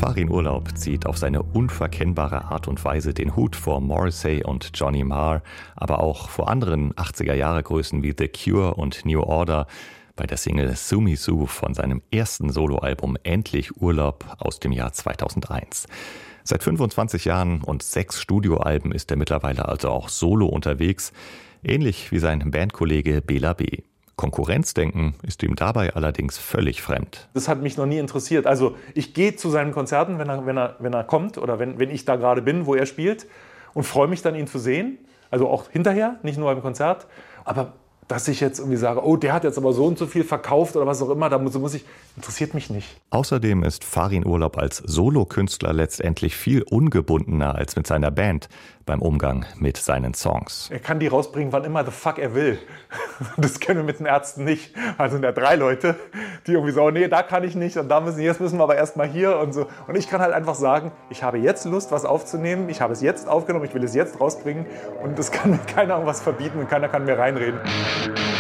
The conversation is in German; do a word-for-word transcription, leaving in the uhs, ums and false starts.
Farin Urlaub zieht auf seine unverkennbare Art und Weise den Hut vor Morrissey und Johnny Marr, aber auch vor anderen achtziger-Jahre-Größen wie The Cure und New Order. Bei der Single Sue Me Sue von seinem ersten Soloalbum Endlich Urlaub aus dem Jahr zweitausendeins. Seit fünfundzwanzig Jahren und sechs Studioalben ist er mittlerweile also auch solo unterwegs, ähnlich wie sein Bandkollege Bela B. Konkurrenzdenken ist ihm dabei allerdings völlig fremd. Das hat mich noch nie interessiert. Also ich gehe zu seinen Konzerten, wenn er, wenn er, wenn er kommt oder wenn, wenn ich da gerade bin, wo er spielt, und freue mich dann, ihn zu sehen. Also auch hinterher, nicht nur beim Konzert. Aber dass ich jetzt irgendwie sage, oh, der hat jetzt aber so und so viel verkauft oder was auch immer, da muss, muss ich, interessiert mich nicht. Außerdem ist Farin Urlaub als Solokünstler letztendlich viel ungebundener als mit seiner Band beim Umgang mit seinen Songs. Er kann die rausbringen, wann immer the fuck er will. Das können wir mit den Ärzten nicht. Also sind ja drei Leute, die irgendwie sagen, nee, da kann ich nicht und da müssen, jetzt müssen wir aber erstmal hier und so. Und ich kann halt einfach sagen, ich habe jetzt Lust, was aufzunehmen, ich habe es jetzt aufgenommen, ich will es jetzt rausbringen und das kann mir keiner irgendwas verbieten und keiner kann mir reinreden.